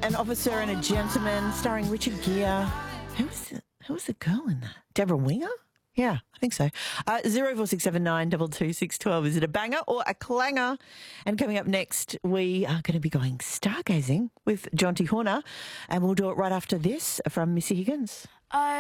An Officer and a Gentleman, starring Richard Gere. Who was the girl in that? Deborah Winger? Yeah, I think so. 0467 22612. Is it a banger or a clanger? And coming up next, we are going to be going stargazing with Jonty Horner, and we'll do it right after this from Missy Higgins.